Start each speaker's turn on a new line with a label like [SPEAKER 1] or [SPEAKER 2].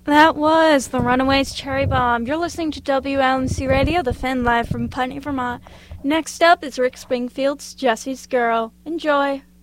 [SPEAKER 1] That was The Runaways Cherry Bomb. You're listening to WLMC Radio, the Finn, live from Putney, Vermont. Next up is Rick Springfield's Jesse's Girl. Enjoy.